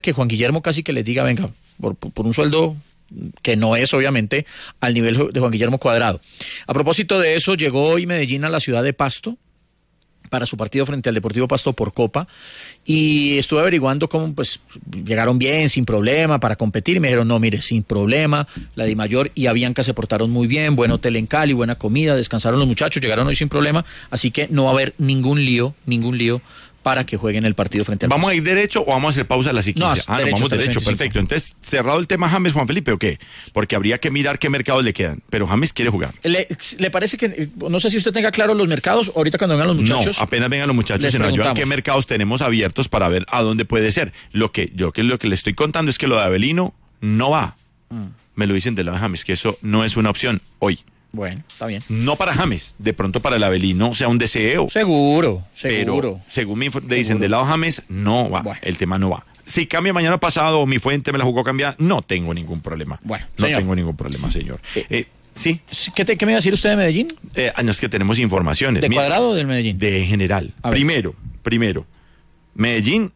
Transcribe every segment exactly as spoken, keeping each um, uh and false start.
que Juan Guillermo casi que les diga, venga, por, por un sueldo que no es obviamente al nivel de Juan Guillermo Cuadrado. A propósito de eso, llegó hoy Medellín a la ciudad de Pasto para su partido frente al Deportivo Pasto por Copa, y estuve averiguando cómo pues llegaron bien, sin problema, para competir, y me dijeron, no, mire, sin problema, la Dimayor y Avianca se portaron muy bien, buen hotel en Cali, buena comida, descansaron los muchachos, llegaron hoy sin problema, así que no va a haber ningún lío, ningún lío para que jueguen el partido frente al ¿Vamos Pasto. a ir derecho o vamos a hacer pausa a las quince? No, ah, derecho, no, vamos hasta derecho, las veinticinco. perfecto. Entonces, ¿cerrado el tema James, Juan Felipe, o qué? Porque habría que mirar qué mercados le quedan. Pero James quiere jugar. ¿Le, le parece que, no sé si usted tenga claro los mercados, ahorita cuando vengan los muchachos? No, apenas vengan los muchachos, se nos ayudan qué mercados tenemos abiertos para ver a dónde puede ser. Lo que yo que lo que le estoy contando es que lo de Avelino no va. Mm. Me lo dicen de la James, que eso no es una opción hoy. Bueno, está bien. No para James, de pronto para el Avelino sea un deseo. Seguro, seguro. Pero según me seguro. dicen del lado James, no va, bueno. El tema no va. Si cambia mañana pasado, mi fuente me la jugó cambiar, no tengo ningún problema. Bueno, no señor. tengo ningún problema, señor. Eh, eh, ¿Sí? ¿Qué, te, ¿Qué me iba a decir usted de Medellín? Eh, no, es que tenemos informaciones. ¿De Mira, Cuadrado o del Medellín? De general. Primero, primero, Medellín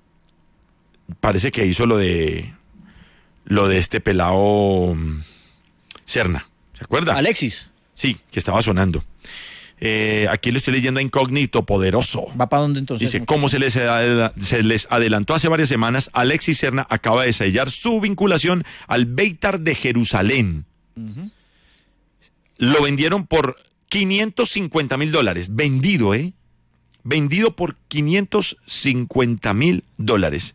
parece que hizo lo de lo de este pelado Serna. ¿Se acuerda? Alexis. Sí, que estaba sonando. Eh, aquí lo estoy leyendo a incógnito poderoso. ¿Va para dónde entonces? Dice, como se les, se les adelantó hace varias semanas, Alexis Serna acaba de sellar su vinculación al Beitar de Jerusalén. Uh-huh. Lo vendieron por quinientos cincuenta mil dólares. Vendido, ¿eh? Vendido por quinientos cincuenta mil dólares.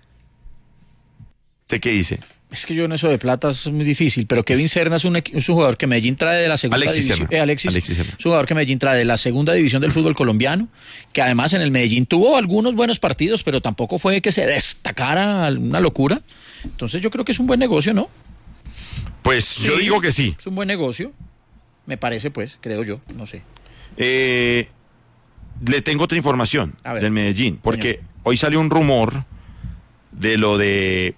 ¿Usted qué dice? Es que yo en eso de plata es muy difícil, pero Kevin Serna es un, es un jugador que Medellín trae de la segunda Alexis división. Serna. Eh, Alexis, Alexis Serna. Es un jugador que Medellín trae de la segunda división del fútbol colombiano, que además en el Medellín tuvo algunos buenos partidos, pero tampoco fue que se destacara una locura. Entonces yo creo que es un buen negocio, ¿no? Pues sí, yo digo que sí. Es un buen negocio, me parece, pues, creo yo, no sé. Eh, le tengo otra información del Medellín, porque señor. Hoy salió un rumor de lo de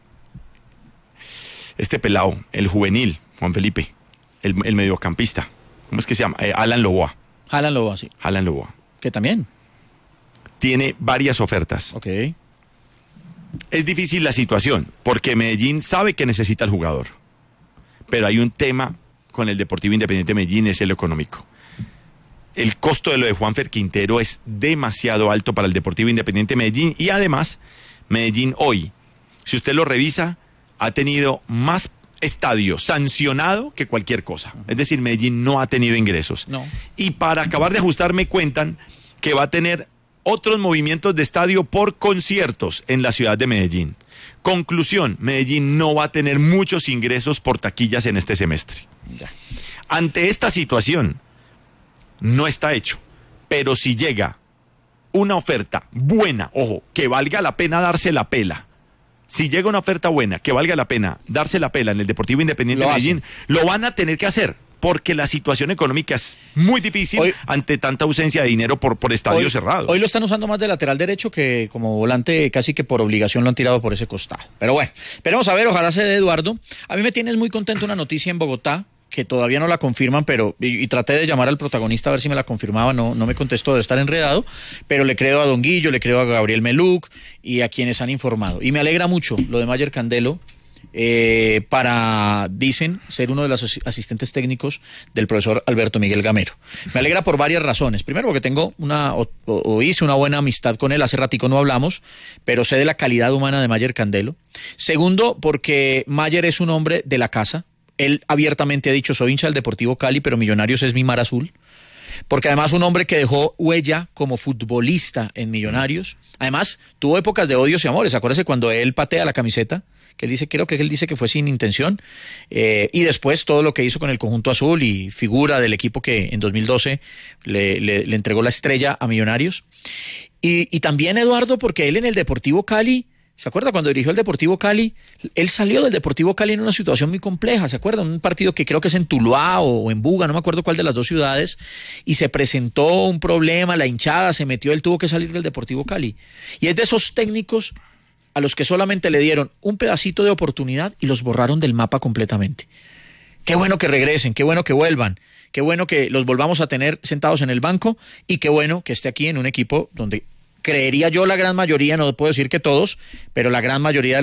este pelado, el juvenil, Juan Felipe, el, el mediocampista. ¿Cómo es que se llama? Eh, Alan Loboa. Alan Loboa, sí. Alan Loboa. Que también tiene varias ofertas. Ok. Es difícil la situación, porque Medellín sabe que necesita al jugador. Pero hay un tema con el Deportivo Independiente de Medellín, es el económico. El costo de lo de Juanfer Quintero es demasiado alto para el Deportivo Independiente de Medellín, y además, Medellín hoy, si usted lo revisa, ha tenido más estadio sancionado que cualquier cosa. Es decir, Medellín no ha tenido ingresos. No. Y para acabar de ajustar, me cuentan que va a tener otros movimientos de estadio por conciertos en la ciudad de Medellín. Conclusión, Medellín no va a tener muchos ingresos por taquillas en este semestre. Ya. Ante esta situación, no está hecho. Pero si llega una oferta buena, ojo, que valga la pena darse la pela, si llega una oferta buena, que valga la pena darse la pela en el Deportivo Independiente de Medellín, lo van a tener que hacer, porque la situación económica es muy difícil hoy, ante tanta ausencia de dinero por, por estadios hoy, cerrados. Hoy lo están usando más de lateral derecho que como volante, casi que por obligación lo han tirado por ese costado. Pero bueno, esperemos a ver, ojalá se dé, Eduardo. A mí me tienes muy contento una noticia en Bogotá, que todavía no la confirman, pero y, y traté de llamar al protagonista a ver si me la confirmaba, no, no me contestó, de estar enredado, pero le creo a Don Guillo, le creo a Gabriel Meluc y a quienes han informado. Y me alegra mucho lo de Mayer Candelo, eh, para, dicen, ser uno de los asistentes técnicos del profesor Alberto Miguel Gamero. Me alegra por varias razones. Primero, porque tengo una, o, o hice una buena amistad con él, hace ratico no hablamos, pero sé de la calidad humana de Mayer Candelo. Segundo, porque Mayer es un hombre de la casa. Él abiertamente ha dicho, soy hincha del Deportivo Cali, pero Millonarios es mi mar azul. Porque además un hombre que dejó huella como futbolista en Millonarios. Además, tuvo épocas de odios y amores. Acuérdese cuando él patea la camiseta, que él dice, creo que él dice que fue sin intención. Eh, y después todo lo que hizo con el conjunto azul y figura del equipo que en dos mil doce le, le, le entregó la estrella a Millonarios. Y, y también, Eduardo, porque él en el Deportivo Cali, ¿se acuerda cuando dirigió el Deportivo Cali? Él salió del Deportivo Cali en una situación muy compleja, ¿se acuerda? Un partido que creo que es en Tuluá o en Buga, no me acuerdo cuál de las dos ciudades, y se presentó un problema, la hinchada se metió, él tuvo que salir del Deportivo Cali. Y es de esos técnicos a los que solamente le dieron un pedacito de oportunidad y los borraron del mapa completamente. Qué bueno que regresen, qué bueno que vuelvan, qué bueno que los volvamos a tener sentados en el banco y qué bueno que esté aquí en un equipo donde creería yo la gran mayoría, no puedo decir que todos, pero la gran mayoría de